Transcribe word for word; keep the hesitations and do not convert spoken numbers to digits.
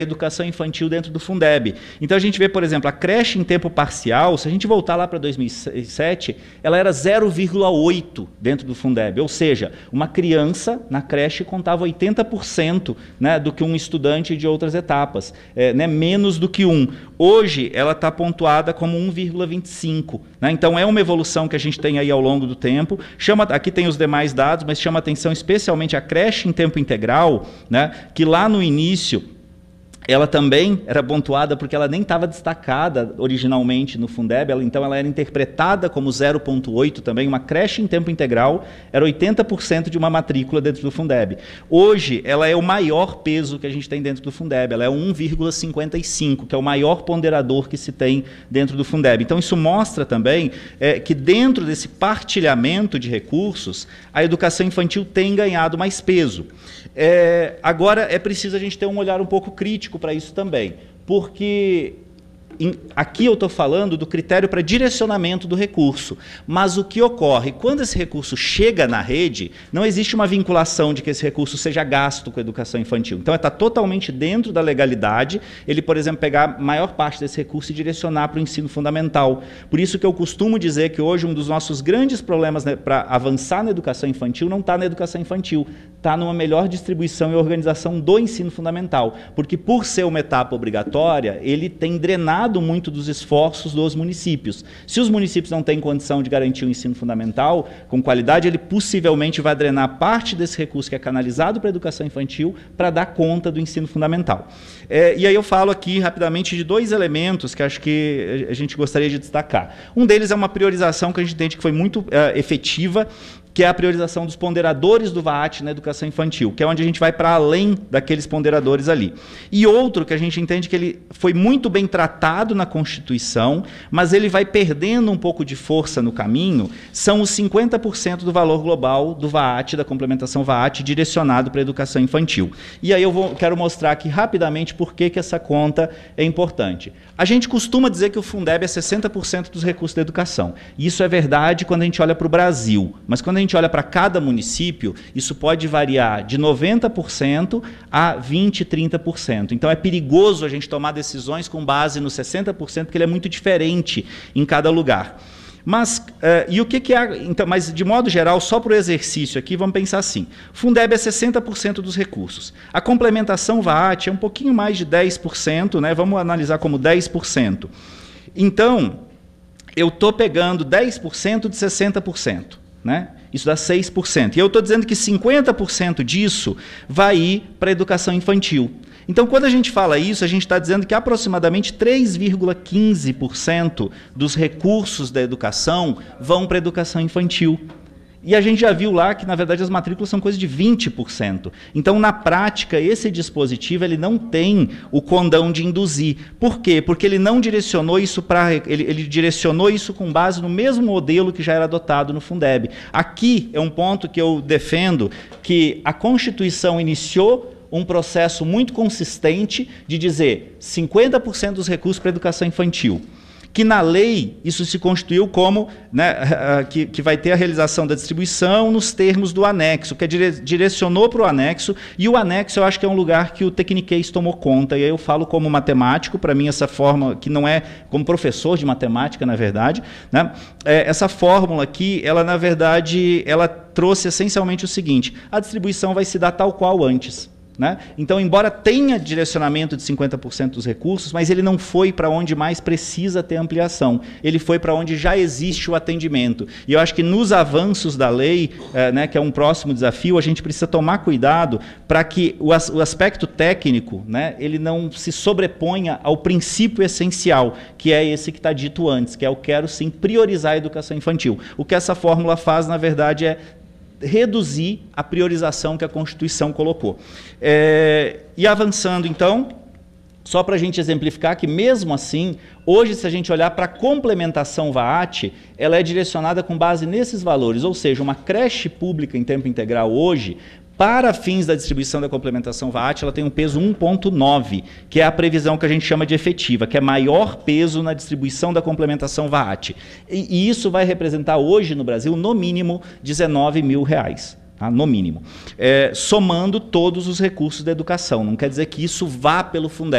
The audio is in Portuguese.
educação infantil dentro do Fundeb. Então a gente vê, por exemplo, a creche em tempo parcial, se a gente voltar lá para dois mil e sete, ela era zero vírgula oito dentro do Fundeb, ou seja, uma criança na creche contava oitenta por cento, né, do que um estudante de outras etapas, é, né, menos do que um. Hoje ela está pontuada como um vírgula vinte e cinco, né? Então é uma evolução que a gente tem aí ao longo do tempo. Chama, aqui tem os demais dados, mas chama atenção especialmente a creche em tempo integral, né, que lá no início ela também era pontuada porque ela nem estava destacada originalmente no Fundeb, ela, então ela era interpretada como zero vírgula oito também, uma creche em tempo integral, era oitenta por cento de uma matrícula dentro do Fundeb. Hoje, ela é o maior peso que a gente tem dentro do Fundeb, ela é um vírgula cinquenta e cinco, que é o maior ponderador que se tem dentro do Fundeb. Então, isso mostra também é, que dentro desse partilhamento de recursos, a educação infantil tem ganhado mais peso. É, agora, é preciso a gente ter um olhar um pouco crítico para isso também, porque em, aqui eu estou falando do critério para direcionamento do recurso, mas o que ocorre, quando esse recurso chega na rede, não existe uma vinculação de que esse recurso seja gasto com a educação infantil. Então, está totalmente dentro da legalidade, ele, por exemplo, pegar a maior parte desse recurso e direcionar para o ensino fundamental. Por isso que eu costumo dizer que hoje um dos nossos grandes problemas, né, para avançar na educação infantil não está na educação infantil, está numa melhor distribuição e organização do ensino fundamental, porque por ser uma etapa obrigatória, ele tem drenado muito dos esforços dos municípios. Se os municípios não têm condição de garantir o ensino fundamental com qualidade, ele possivelmente vai drenar parte desse recurso que é canalizado para a educação infantil para dar conta do ensino fundamental. É, e aí eu falo aqui rapidamente de dois elementos que acho que a gente gostaria de destacar. Um deles é uma priorização que a gente entende que foi muito é, efetiva, que é a priorização dos ponderadores do VAAT na educação infantil, que é onde a gente vai para além daqueles ponderadores ali. E outro que a gente entende que ele foi muito bem tratado na Constituição, mas ele vai perdendo um pouco de força no caminho, são os cinquenta por cento do valor global do VAAT, da complementação VAAT, direcionado para a educação infantil. E aí eu vou, quero mostrar aqui rapidamente por que, que essa conta é importante. A gente costuma dizer que o Fundeb é sessenta por cento dos recursos da educação. E isso é verdade quando a gente olha para o Brasil, mas quando a gente olha para cada município, isso pode variar de noventa por cento a vinte, trinta por cento. Então é perigoso a gente tomar decisões com base no sessenta por cento, porque ele é muito diferente em cada lugar. Mas, uh, e o que, que é, então, mas de modo geral, só para o exercício aqui, vamos pensar assim, Fundeb é sessenta por cento dos recursos, a complementação VAAT é um pouquinho mais de dez por cento, né? Vamos analisar como dez por cento. Então, eu estou pegando dez por cento de sessenta por cento, né? Isso dá seis por cento. E eu estou dizendo que cinquenta por cento disso vai ir para a educação infantil. Então, quando a gente fala isso, a gente está dizendo que aproximadamente três vírgula quinze por cento dos recursos da educação vão para a educação infantil. E a gente já viu lá que, na verdade, as matrículas são coisa de vinte por cento. Então, na prática, esse dispositivo ele não tem o condão de induzir. Por quê? Porque ele não direcionou isso para. Ele, ele direcionou isso com base no mesmo modelo que já era adotado no Fundeb. Aqui é um ponto que eu defendo que a Constituição iniciou um processo muito consistente de dizer cinquenta por cento dos recursos para a educação infantil. Que na lei isso se constituiu como, né, que, que vai ter a realização da distribuição nos termos do anexo, que é dire, direcionou para o anexo, e o anexo eu acho que é um lugar que o Tecniquez tomou conta, e aí eu falo como matemático, para mim essa forma, que não é como professor de matemática, na verdade, né, é, essa fórmula aqui, ela na verdade, ela trouxe essencialmente o seguinte, a distribuição vai se dar tal qual antes. Né? Então, embora tenha direcionamento de cinquenta por cento dos recursos, mas ele não foi para onde mais precisa ter ampliação. Ele foi para onde já existe o atendimento. E eu acho que nos avanços da lei, eh, né, que é um próximo desafio, a gente precisa tomar cuidado para que o, as, o aspecto técnico, né, ele não se sobreponha ao princípio essencial, que é esse que está dito antes, que é eu quero sim priorizar a educação infantil. O que essa fórmula faz, na verdade, é reduzir a priorização que a Constituição colocou. É, e avançando, então, só para a gente exemplificar que, mesmo assim, hoje, se a gente olhar para a complementação VAAT, ela é direcionada com base nesses valores, ou seja, uma creche pública em tempo integral hoje, para fins da distribuição da complementação VAAT, ela tem um peso um vírgula nove, que é a previsão que a gente chama de efetiva, que é maior peso na distribuição da complementação VAAT. E, e isso vai representar hoje no Brasil, no mínimo, dezenove mil reais. tá? No mínimo. É, somando todos os recursos da educação. Não quer dizer que isso vá pelo Fundeb.